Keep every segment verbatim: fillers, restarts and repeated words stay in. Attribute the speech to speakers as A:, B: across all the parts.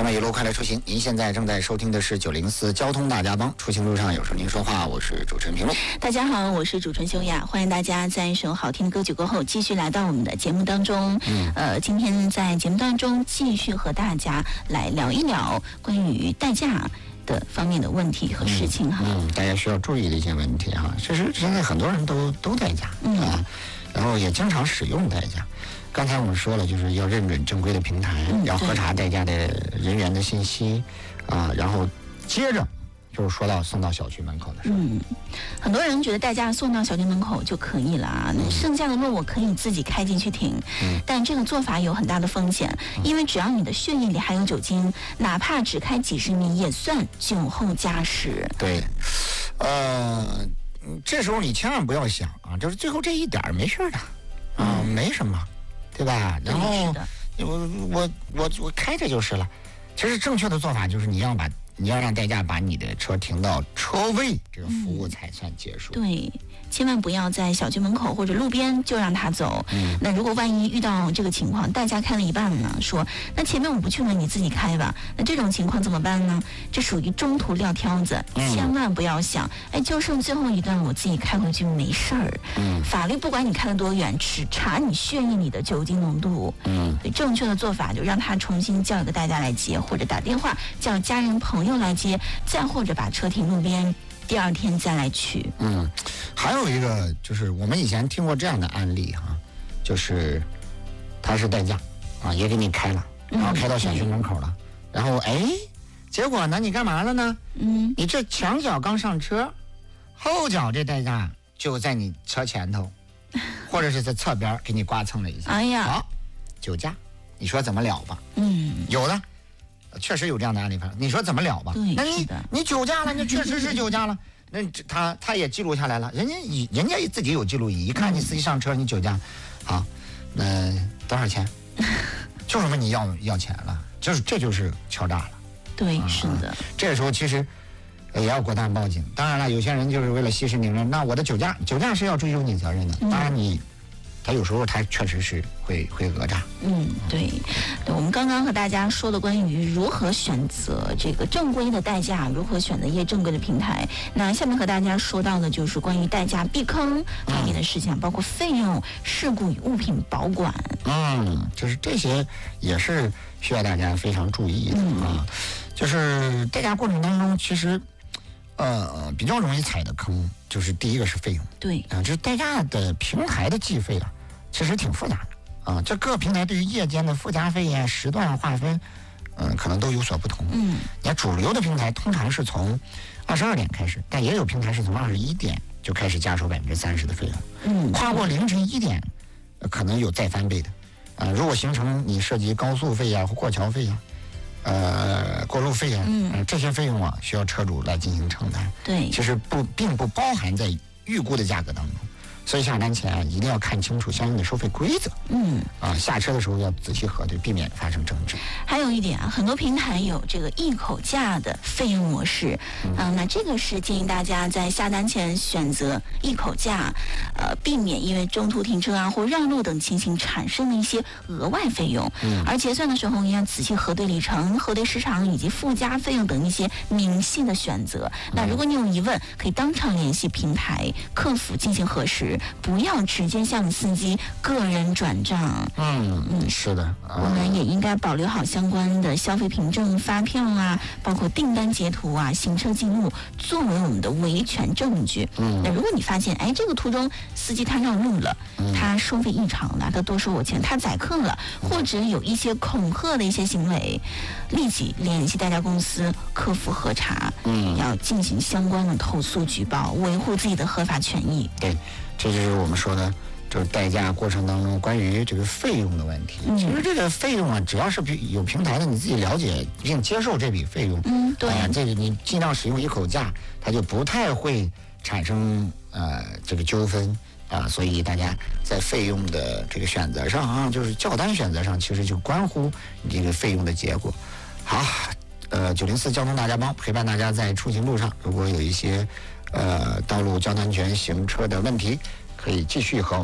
A: 下面一路快乐出行，您现在正在收听的是九零四交通大家帮，出行路上有时候您说话，我是主持人评论。
B: 大家好，我是主持人修雅，欢迎大家在一首好听的歌曲过后继续来到我们的节目当中。嗯，呃，今天在节目当中继续和大家来聊一聊关于代驾的方面的问题和事情哈。
A: 嗯，嗯大家需要注意的一些问题哈。其实现在很多人都都代驾、嗯、啊，然后也经常使用代驾。刚才我们说了，就是要认准正规的平台，嗯、要核查代驾的人员的信息啊，然后接着就是说到送到小区门口的时候。
B: 嗯，很多人觉得代驾送到小区门口就可以了啊，嗯、剩下的路我可以自己开进去停。嗯，但这个做法有很大的风险，因为只要你的血液里含有酒精，哪怕只开几十米也算酒后驾驶。
A: 对，呃，这时候你千万不要想啊，就是最后这一点没事的啊、嗯，没什么。对吧？然后我我我我开着就是了。其实正确的做法就是你要把你要让代驾把你的车停到车位，这个服务才算结束。
B: 嗯、对，千万不要在小区门口或者路边就让他走。嗯，那如果万一遇到这个情况，代驾开了一半呢，说那前面我不去了，你自己开吧。那这种情况怎么办呢？这属于中途撂挑子，嗯、千万不要想，哎，就剩最后一段我自己开回去没事儿。嗯，法律不管你开得多远，只查你血液里的酒精浓度。嗯，正确的做法就让他重新叫一个代驾来接，或者打电话叫家人朋友来接，再或者把车停路边。第二天再来取。
A: 嗯，还有一个就是我们以前听过这样的案例哈，就是他是代驾啊，也给你开了，然后开到小区门口了，嗯、然后哎，结果呢你干嘛了呢？嗯，你这前脚刚上车，后脚这代驾就在你车前头，或者是在侧边给你刮蹭了一下。
B: 哎呀，
A: 好，酒驾，你说怎么了吧？嗯，有的。确实有这样的案例发生，你说怎么了吧？
B: 对，
A: 那你你酒驾了，那确实是酒驾了，那他他也记录下来了，人家人家自己有记录仪，一看你司机上车，你酒驾，好，那多少钱？就什么你要要钱了，就是这就是敲诈了。
B: 对，啊、是的。
A: 这个时候其实也要果断报警。当然了，有些人就是为了息事宁人，那我的酒驾，酒驾是要追究你责任的。当然你。他有时候他确实是会会讹诈。
B: 嗯，对，对，我们刚刚和大家说了关于如何选择这个正规的代驾，如何选择一些正规的平台。那下面和大家说到的就是关于代驾避坑方面的事情，嗯、包括费用、事故与物品保管。
A: 嗯，就是这些也是需要大家非常注意的啊。嗯、就是代驾过程当中，其实呃比较容易踩的坑。就是第一个是费用，
B: 对
A: 啊，这代驾的平台的计费啊，其实挺复杂的啊。这各平台对于夜间的附加费呀、时段划分，嗯，可能都有所不同。嗯，你看主流的平台通常是从二十二点开始，但也有平台是从二十一点就开始加收百分之三十的费用。嗯，跨过凌晨一点，呃、可能有再翻倍的。啊，如果形成你涉及高速费呀、或过桥费呀。呃，过路费呀、啊，嗯、呃，这些费用啊，需要车主来进行承担。
B: 对，
A: 其实不并不包含在预估的价格当中，所以下单前啊，一定要看清楚相应的收费规则。嗯，啊，下车的时候要仔细核对，避免发生争执。
B: 还有一点啊，很多平台有这个一口价的费用模式，嗯、啊，那这个是建议大家在下单前选择一口价，呃，避免因为中途停车啊或让路等情形产生的一些额外费用。嗯，而结算的时候也要仔细核对里程、核对时长以及附加费用等一些明细的选择。嗯、那如果你有疑问，可以当场联系平台客服进行核实，不要直接向司机个人转账。
A: 嗯嗯，是的，
B: 我们也应该保留好相关的消费凭证、发票啊，包括订单截图啊、行车记录，作为我们的维权证据。嗯，那如果你发现，哎，这个途中司机他让路了，嗯、他收费异常了，他多收我钱，他宰客了，或者有一些恐吓的一些行为，立即联系代驾公司客服核查，嗯，要进行相关的投诉举报，维护自己的合法权益。
A: 对，这就是我们说的。就是代驾过程当中关于这个费用的问题，嗯、其实这个费用啊，只要是有平台的，你自己了解并接受这笔费用，
B: 嗯，对，
A: 啊、呃，这个你尽量使用一口价，它就不太会产生呃这个纠纷啊，所以大家在费用的这个选择上啊，就是叫单选择上，其实就关乎你这个费用的结果。好，呃，九零四交通大家帮陪伴大家在出行路上，如果有一些呃道路交通安全行车的问题。可以继续和我们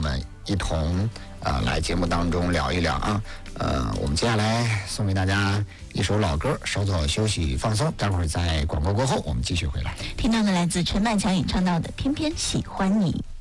A: 一同呃来节目当中聊一聊啊。呃，我们接下来送给大家一首老歌，稍作休息放松，待会儿在广播过后我们继续回来。
B: 听到的来自陈百强演唱到的《偏偏喜欢你》。